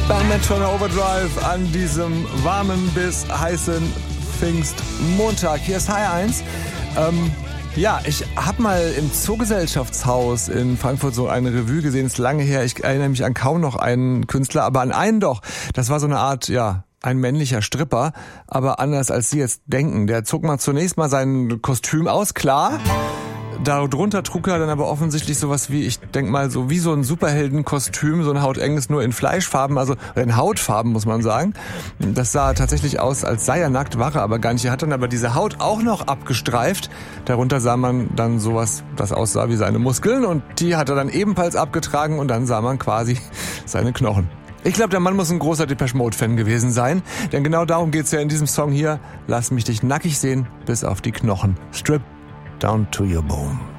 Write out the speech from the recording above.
Bandmate Overdrive an diesem warmen bis heißen Pfingstmontag. Hier ist HR1. Ja, ich habe mal im Zoogesellschaftshaus in Frankfurt so eine Revue gesehen, ist lange her. Ich erinnere mich an kaum noch einen Künstler, aber an einen doch. Das war so eine Art, ja, ein männlicher Stripper, aber anders als Sie jetzt denken. Der zog zunächst mal sein Kostüm aus, klar. Darunter trug er dann aber offensichtlich sowas wie, ich denk mal, so wie so ein Superheldenkostüm, so ein hautenges, nur in Fleischfarben, also in Hautfarben, muss man sagen. Das sah tatsächlich aus, als sei er nackt, war er aber gar nicht. Er hat dann aber diese Haut auch noch abgestreift. Darunter sah man dann sowas, das aussah wie seine Muskeln, und die hat er dann ebenfalls abgetragen, und dann sah man quasi seine Knochen. Ich glaube, der Mann muss ein großer Depeche Mode-Fan gewesen sein, denn genau darum geht's ja in diesem Song hier. Lass mich dich nackig sehen, bis auf die Knochen. Strip down to your bone.